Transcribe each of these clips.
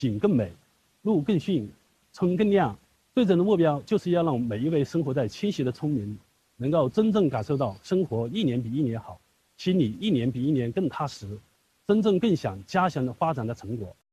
景更美，路更逊，春更亮。最终的目标就是要让每一位生活在清溪的村民，能够真正感受到生活一年比一年好，心里一年比一年更踏实，真正更享家乡的发展的成果。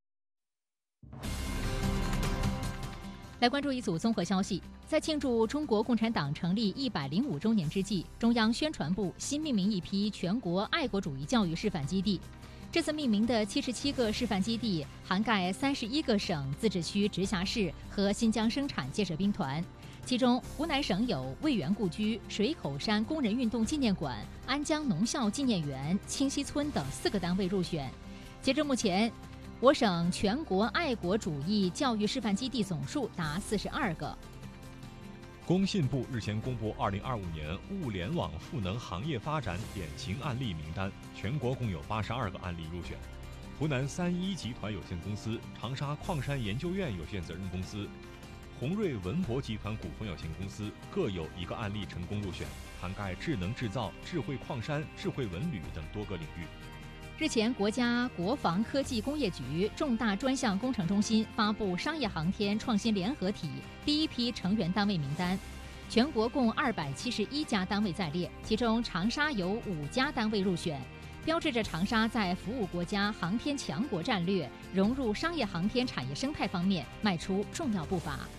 来关注一组综合消息，在庆祝中国共产党成立105周年之际，中央宣传部新命名一批全国爱国主义教育示范基地。这次命名的77个示范基地涵盖31个省、自治区、直辖市和新疆生产建设兵团，其中湖南省有魏源故居、水口山工人运动纪念馆、安江农校纪念园、清溪村等4个单位入选。截至目前，我省全国爱国主义教育示范基地总数达42个。 工信部日前公布2025年物联网赋能行业发展典型案例名单，全国共有82个案例入选。湖南31集团有限公司、长沙矿山研究院有限责任公司、宏瑞文博集团股份有限公司各有1个案例成功入选，涵盖智能制造、智慧矿山、智慧文旅等多个领域。 日前，国家国防科技工业局重大专项工程中心发布商业航天创新联合体第一批成员单位名单，全国共271家单位在列，其中长沙有5家单位入选，标志着长沙在服务国家航天强国战略、融入商业航天产业生态方面迈出重要步伐。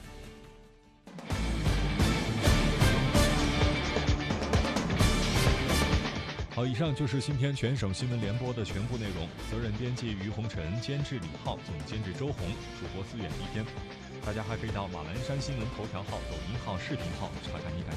好，以上就是今天全省新闻联播的全部内容。责任编辑于红尘，监制李浩，总监制周红，主播思远一天。大家还可以到马栏山新闻头条号、抖音号、视频号查看你感